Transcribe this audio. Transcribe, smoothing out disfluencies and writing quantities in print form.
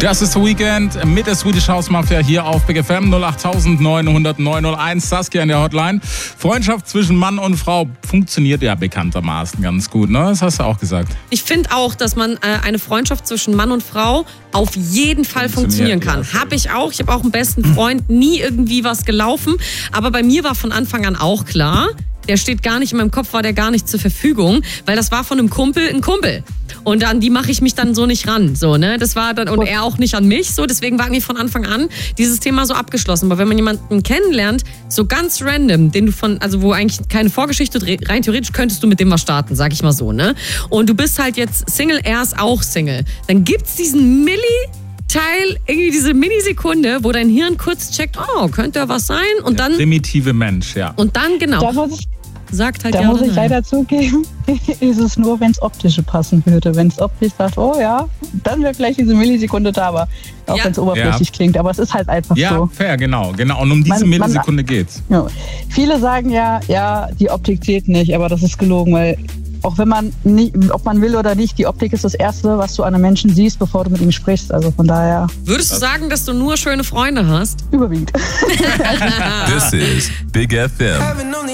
Das ist The Weekend mit der Swedish House Mafia hier auf Big FM 08900 901. Saskia in der Hotline. Freundschaft zwischen Mann und Frau funktioniert ja bekanntermaßen ganz gut, ne? Das hast du auch gesagt. Ich finde auch, dass man eine Freundschaft zwischen Mann und Frau auf jeden Fall funktionieren kann. Ja. Habe ich auch. Ich habe auch einen besten Freund. Nie irgendwie was gelaufen. Aber bei mir war von Anfang an auch klar, der steht gar nicht in meinem Kopf, war der gar nicht zur Verfügung, weil das war von einem Kumpel ein Kumpel. Und an die mache ich mich dann so nicht ran, so, ne? Das war dann, und er auch nicht an mich, so. Deswegen war mir von Anfang an dieses Thema so abgeschlossen. Aber wenn man jemanden kennenlernt, so ganz random, den du wo eigentlich keine Vorgeschichte, rein theoretisch könntest du mit dem was starten, sag ich mal so, ne? Und du bist halt jetzt Single, er ist auch Single. Dann gibt's diesen Teil, irgendwie diese Millisekunde, wo dein Hirn kurz checkt, oh, könnte ja was sein, und Der dann primitive Mensch, ja. und dann sagt halt Da ja muss oder ich nein. leider zugeben, ist es nur, wenn es optische passen würde. Wenn es optisch sagt, oh ja, dann wäre vielleicht diese Millisekunde da, aber auch Ja. wenn es oberflächlich klingt. Aber es ist halt einfach Ja, so. fair, genau. Und um diese Millisekunde geht's. Ja. Viele sagen ja, die Optik zählt nicht, aber das ist gelogen, weil auch wenn man nicht, ob man will oder nicht, die Optik ist das Erste, was du an einem Menschen siehst, bevor du mit ihm sprichst. Also von daher Würdest du sagen, dass du nur schöne Freunde hast? überwiegend. This is Big FM.